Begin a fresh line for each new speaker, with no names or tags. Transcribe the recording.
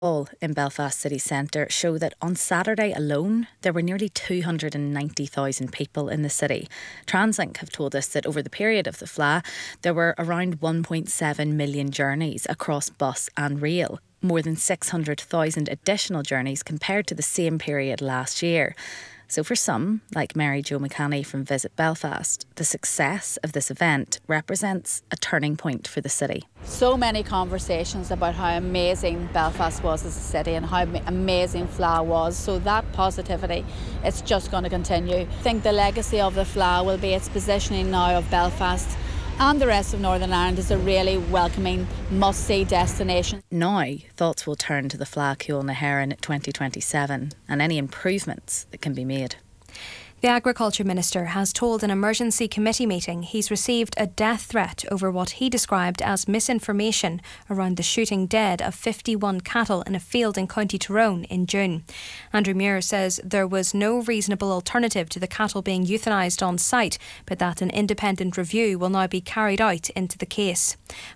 All in Belfast city centre show that on Saturday alone there were nearly 290,000 people in the city. Translink have told us that over the period of the Fleadh there were around 1.7 million journeys across bus and rail, more than 600,000 additional journeys compared to the same period last year. So for some, like Mary Jo McCanny from Visit Belfast, the success of this event represents a turning point for the city.
So many conversations about how amazing Belfast was as a city and how amazing Fleadh was. So that positivity, it's just going to continue. I think the legacy of the Fleadh will be its positioning now of Belfast and the rest of Northern Ireland is a really welcoming, must-see destination.
Now, thoughts will turn to the Fleadh Cheoil na hÉireann 2027 and any improvements that can be made.
The Agriculture Minister has told an emergency committee meeting he's received a death threat over what he described as misinformation around the shooting dead of 51 cattle in a field in County Tyrone in June. Andrew Muir says there was no reasonable alternative to the cattle being euthanised on site, but that an independent review will now be carried out into the case.